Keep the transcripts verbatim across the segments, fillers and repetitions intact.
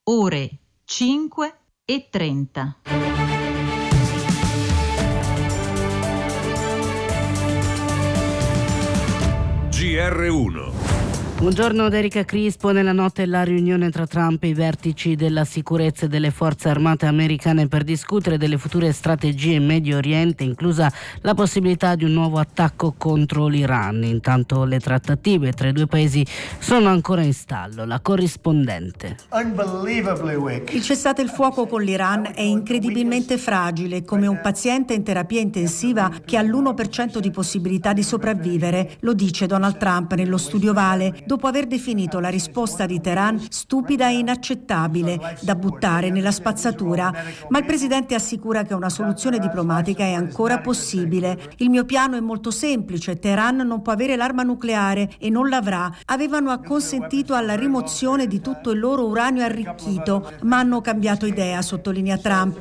ore cinque e trenta. G R uno. Buongiorno da Erika Crispo. Nella notte la riunione tra Trump e i vertici della sicurezza e delle forze armate americane per discutere delle future strategie in Medio Oriente, inclusa la possibilità di un nuovo attacco contro l'Iran. Intanto le trattative tra i due paesi sono ancora in stallo. La corrispondente. Il cessate il fuoco con l'Iran è incredibilmente fragile, come un paziente in terapia intensiva che ha l'uno per cento di possibilità di sopravvivere, lo dice Donald Trump nello studio Vale, dopo aver definito la risposta di Teheran stupida e inaccettabile, da buttare nella spazzatura. Ma il presidente assicura che una soluzione diplomatica è ancora possibile. Il mio piano è molto semplice: Teheran non può avere l'arma nucleare e non l'avrà. Avevano acconsentito alla rimozione di tutto il loro uranio arricchito, ma hanno cambiato idea, sottolinea Trump.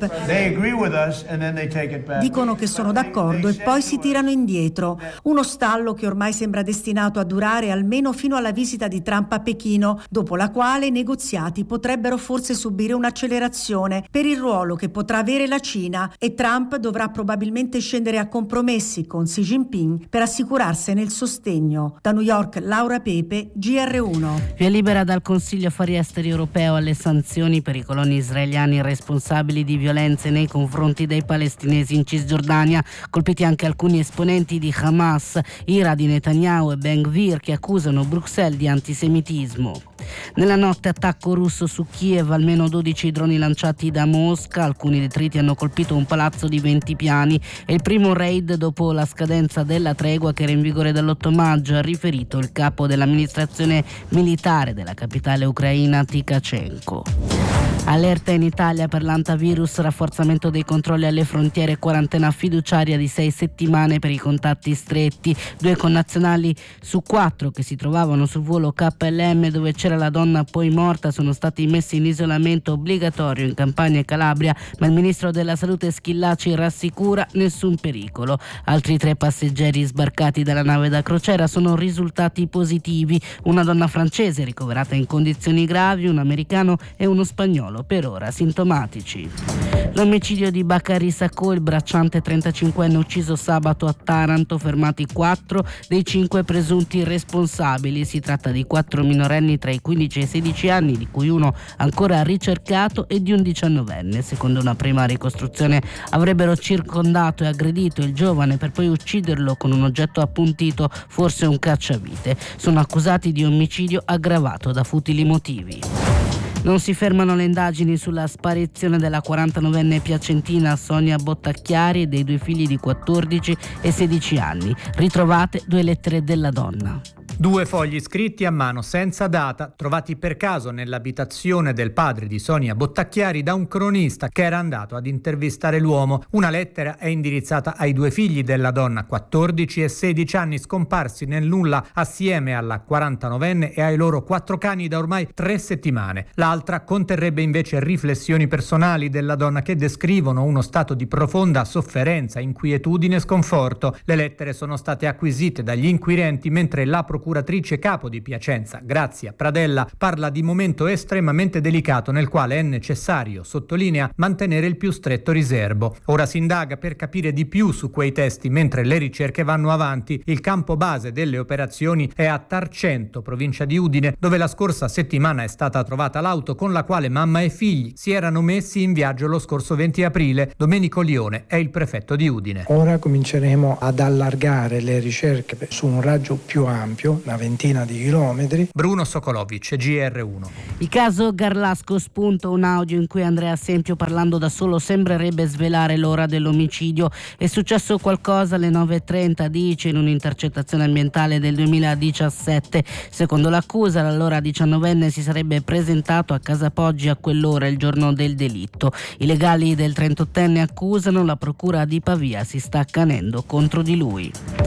Dicono che sono d'accordo e poi si tirano indietro. Uno stallo che ormai sembra destinato a durare almeno fino alla visita di Trump a Pechino, dopo la quale i negoziati potrebbero forse subire un'accelerazione per il ruolo che potrà avere la Cina, e Trump dovrà probabilmente scendere a compromessi con Xi Jinping per assicurarsene il sostegno. Da New York, Laura Pepe, G R uno. Via libera dal Consiglio Affari Esteri europeo alle sanzioni per i coloni israeliani responsabili di violenze nei confronti dei palestinesi in Cisgiordania, colpiti anche alcuni esponenti di Hamas, ira di Netanyahu e Ben Gvir, che accusano Bruxelles di antisemitismo. Nella notte attacco russo su Kiev, almeno dodici droni lanciati da Mosca, alcuni detriti hanno colpito un palazzo di venti piani. È il primo raid dopo la scadenza della tregua che era in vigore dall'otto maggio, ha riferito il capo dell'amministrazione militare della capitale ucraina Tkachenko. Allerta in Italia per l'antivirus, rafforzamento dei controlli alle frontiere, quarantena fiduciaria di sei settimane per i contatti stretti. Due connazionali su quattro che si trovavano sul volo K L M dove c'era la donna poi morta sono stati messi in isolamento obbligatorio in Campania e Calabria, ma il ministro della Salute Schillaci rassicura nessun pericolo. Altri tre passeggeri sbarcati dalla nave da crociera sono risultati positivi: una donna francese ricoverata in condizioni gravi, un americano e uno spagnolo per ora sintomatici. L'omicidio di Bacari Sacco, il bracciante trentacinquenne ucciso sabato a Taranto, fermati quattro dei cinque presunti responsabili. Si tratta di quattro minorenni tra i quindici e i sedici anni, di cui uno ancora ricercato, e di un diciannovenne. Secondo una prima ricostruzione avrebbero circondato e aggredito il giovane per poi ucciderlo con un oggetto appuntito, forse un cacciavite. Sono accusati di omicidio aggravato da futili motivi. Non si fermano le indagini sulla sparizione della quarantanovenne piacentina Sonia Bottacchiari e dei due figli di quattordici e sedici anni. Ritrovate due lettere della donna. Due fogli scritti a mano senza data, trovati per caso nell'abitazione del padre di Sonia Bottacchiari da un cronista che era andato ad intervistare l'uomo. Una lettera è indirizzata ai due figli della donna, quattordici e sedici anni, scomparsi nel nulla assieme alla quarantanovenne e ai loro quattro cani da ormai tre settimane. L'altra conterrebbe invece riflessioni personali della donna che descrivono uno stato di profonda sofferenza, inquietudine e sconforto. Le lettere sono state acquisite dagli inquirenti mentre la procuratrice capo di Piacenza, Grazia Pradella, parla di momento estremamente delicato nel quale è necessario, sottolinea, mantenere il più stretto riserbo. Ora si indaga per capire di più su quei testi mentre le ricerche vanno avanti. Il campo base delle operazioni è a Tarcento, provincia di Udine, dove la scorsa settimana è stata trovata l'auto con la quale mamma e figli si erano messi in viaggio lo scorso venti aprile. Domenico Lione è il prefetto di Udine. Ora cominceremo ad allargare le ricerche su un raggio più ampio, una ventina di chilometri. Bruno Sokolovic, G R uno. Il caso Garlasco, spunto un audio in cui Andrea Sempio, parlando da solo, sembrerebbe svelare l'ora dell'omicidio. È successo qualcosa alle nove e trenta, dice, in un'intercettazione ambientale del duemiladiciassette. Secondo l'accusa, l'allora diciannovenne si sarebbe presentato a Casa Poggi a quell'ora il giorno del delitto. I legali del trentottenne accusano, la procura di Pavia si sta accanendo contro di lui.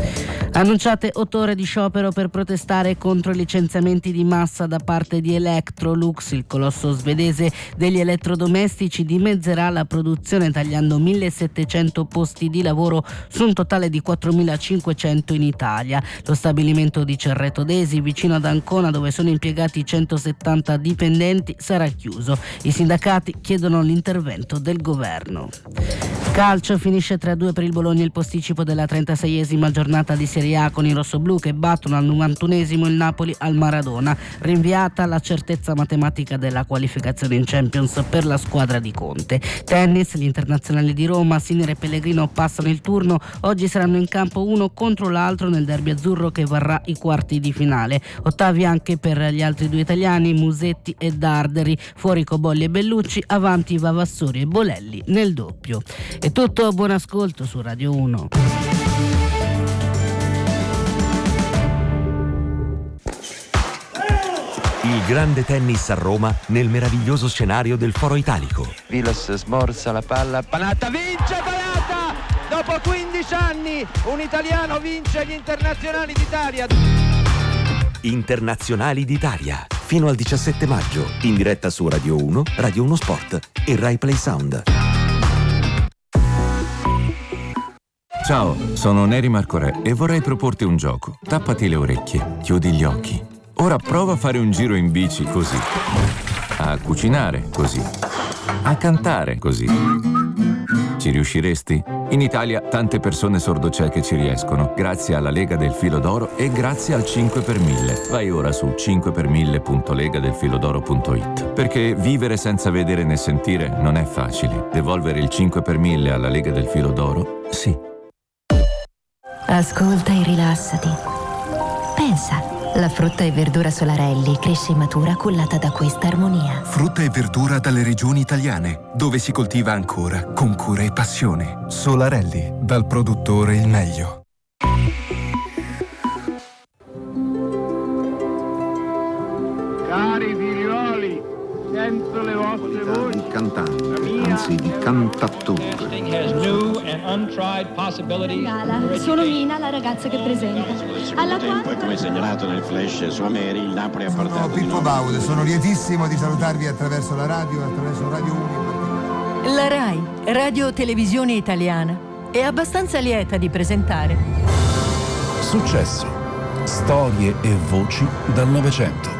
Annunciate otto ore di sciopero per protestare contro i licenziamenti di massa da parte di Electrolux. Il colosso svedese degli elettrodomestici dimezzerà la produzione tagliando millesettecento posti di lavoro su un totale di quattromilacinquecento in Italia. Lo stabilimento di Cerreto d'Esi, vicino ad Ancona, dove sono impiegati centosettanta dipendenti, sarà chiuso. I sindacati chiedono l'intervento del governo. Calcio, finisce tre a due per il Bologna il posticipo della trentaseiesima giornata di Serie A con i rossoblù che battono al novantunesimo il Napoli al Maradona. Rinviata la certezza matematica della qualificazione in Champions per la squadra di Conte. Tennis, gli internazionali di Roma, Sinner e Pellegrino passano il turno. Oggi saranno in campo uno contro l'altro nel derby azzurro che varrà i quarti di finale. Ottavi anche per gli altri due italiani, Musetti e Darderi. Fuori Cobolli e Bellucci, avanti Vavassori e Bolelli nel doppio. È tutto, buon ascolto su Radio uno. Il grande tennis a Roma nel meraviglioso scenario del Foro Italico. Vilas smorza la palla, Panatta vince Panatta! Dopo quindici anni un italiano vince gli internazionali d'Italia. Internazionali d'Italia, fino al diciassette maggio, in diretta su Radio uno, Radio uno Sport e Rai Play Sound. Ciao, sono Neri Marcorè e vorrei proporti un gioco. Tappati le orecchie, chiudi gli occhi. Ora prova a fare un giro in bici così, a cucinare così, a cantare così. Ci riusciresti? In Italia tante persone sordocieche ci riescono, grazie alla Lega del Filo d'Oro e grazie al cinque per mille. Vai ora su cinque per mille punto lega del filodoro punto it, perché vivere senza vedere né sentire non è facile. Devolvere il cinque per mille alla Lega del Filo d'Oro, sì. Ascolta e rilassati. Pensa. La frutta e verdura Solarelli cresce e matura cullata da questa armonia. Frutta e verdura dalle regioni italiane, dove si coltiva ancora con cura e passione. Solarelli, dal produttore il meglio. Cari figlioli, sento le vostre voci. Di cantante, anzi di cantattore. Gala, sono Mina, la ragazza che presenta. Alla Poi, come segnalato nel flash su Ameri, il Napoli ha portato. Sono Pippo Baudo, sono lietissimo di salutarvi attraverso la radio e attraverso Radio uno. La RAI, Radio Televisione Italiana, è abbastanza lieta di presentare Successo. Storie e voci dal Novecento.